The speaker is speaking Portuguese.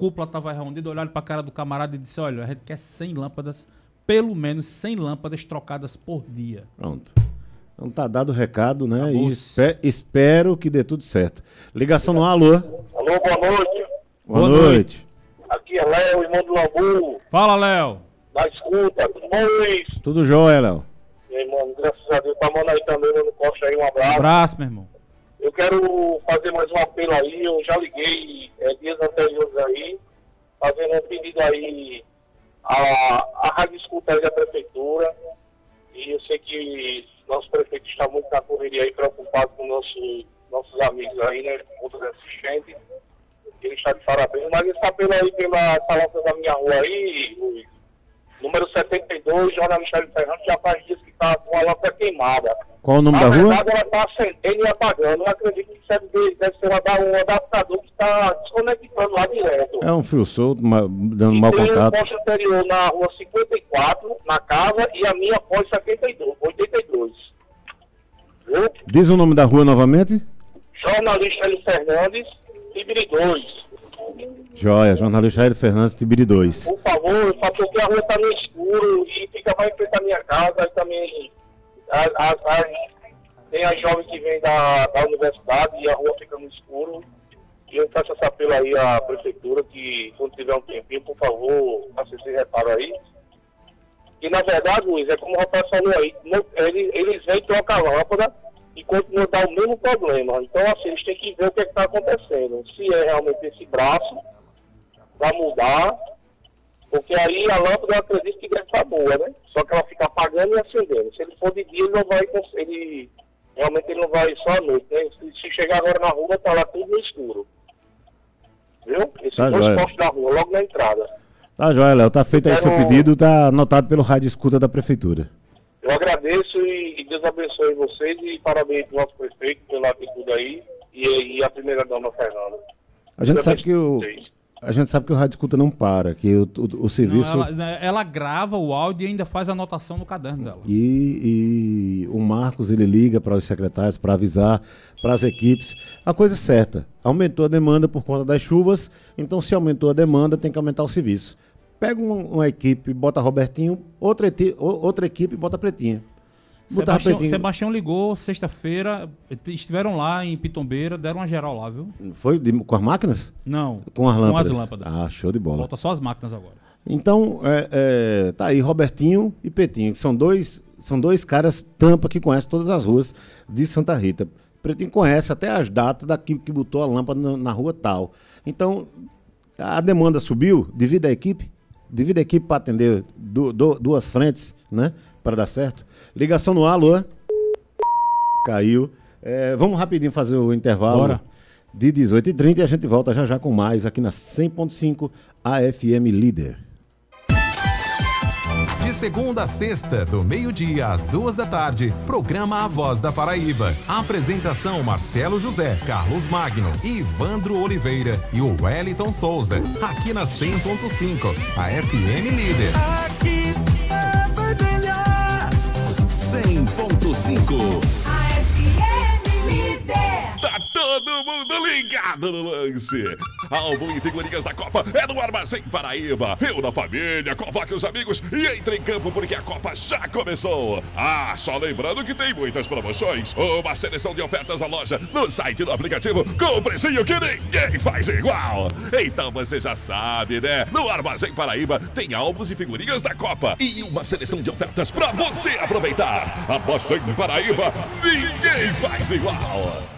cúpula estava reunida, olharam para a cara do camarada e disse, olha, a gente quer 100 lâmpadas, pelo menos 100 lâmpadas trocadas por dia. Pronto. Então tá dado o recado, né? Acabou. E espero que dê tudo certo. Ligação no alô. Alô, boa noite. Boa noite. Aqui é Léo, irmão do Lambu, Fala, Léo. da escuta. Tudo bom, Luiz? Tudo jóia, Léo. Meu irmão, graças a Deus, tá mandando aí também, Mano Costa aí, um abraço. Abraço, meu irmão. Eu quero fazer mais um apelo aí, eu já liguei dias anteriores aí, fazendo um pedido aí à Rádio Escuta aí da Prefeitura, e eu sei que nosso prefeito está muito na correria aí, preocupado com nossos amigos aí, né, outros assistentes, ele está de parabéns, mas esse apelo aí pela salão da minha rua aí, Luiz, número 72, jornalista Fernando, já faz dias que está com a lâmpada queimada. Qual o nome da rua? Na verdade, ela está acendendo e apagando. Eu acredito que deve ser um adaptador que está desconectando lá direto. É um fio solto, dando E mau tem contato. um posto anterior na rua 54, na casa, e a minha pós 82. Viu? Diz o nome da rua novamente? Jornalista Hélio Fernandes, Tibiri 2. Joia, jornalista Hélio Fernandes, Tibiri 2. Por favor, só porque a rua está no escuro e fica mais em frente à minha casa, e também tem a jovem que vem da universidade e a rua fica no escuro. E eu faço esse apelo aí à prefeitura que quando tiver um tempinho, por favor, faça esse reparo aí. E na verdade, Luiz, é como o rapaz falou aí, eles vêm trocar a lâmpada e continuam a dar o mesmo problema. Então, assim, eles têm que ver o que está acontecendo. Se é realmente esse braço, para mudar, porque aí a lâmpada eu acredito que deve estar boa, né? Só que ela fica apagando e acendendo. Se ele for de dia, ele não vai só à noite, né? Se chegar agora na rua, tá lá tudo no escuro. Viu? Esses Tá dois jóia. postos da rua, logo na entrada. Tá jóia, Léo. Tá feito aí seu pedido, tá anotado pelo Rádio Escuta da Prefeitura. Eu agradeço e Deus abençoe vocês e parabéns ao nosso prefeito pela atitude aí e a primeira dama Fernanda. A gente Deus sabe que o abençoe vocês. A gente sabe que o Rádio Escuta não para, que o serviço... Não, ela grava o áudio e ainda faz anotação no caderno dela. E o Marcos, ele liga para os secretários para avisar para as equipes. A coisa é certa, aumentou a demanda por conta das chuvas, então se aumentou a demanda, tem que aumentar o serviço. Pega uma equipe, bota Robertinho, outra equipe, bota Pretinha. Botar Sebastião ligou sexta-feira, estiveram lá em Pitombeira, deram uma geral lá, viu? Foi com as máquinas? Não, Com as lâmpadas. Com as lâmpadas. Ah, show de bola. Falta só as máquinas agora. Então, tá aí, Robertinho e Petinho, que são dois caras tampa que conhecem todas as ruas de Santa Rita. Pretinho conhece até as datas daqui que botou a lâmpada na rua tal. Então, a demanda subiu, divide a equipe para atender duas frentes, né? Para dar certo. Ligação no alô. Caiu. Vamos rapidinho fazer o intervalo. Bora. De 18h30 e a gente volta já com mais aqui na 100.5 AFM Líder. De segunda a sexta, do meio-dia às 2h, programa A Voz da Paraíba. Apresentação Marcelo José, Carlos Magno, Ivandro Oliveira e o Wellington Souza. Aqui na 100.5, a FM Líder. Aqui é melhor. 100.5. A FM Líder. Tá todo mundo ligado no lance. Álbum e figurinhas da Copa é no Armazém Paraíba. Eu da família, convoque os amigos e entre em campo porque a Copa já começou. Ah, só lembrando que tem muitas promoções. Uma seleção de ofertas na loja, no site e no aplicativo, com um precinho que ninguém faz igual. Então você já sabe, né? No Armazém Paraíba tem álbuns e figurinhas da Copa e uma seleção de ofertas pra você aproveitar. Armazém Paraíba, ninguém faz igual.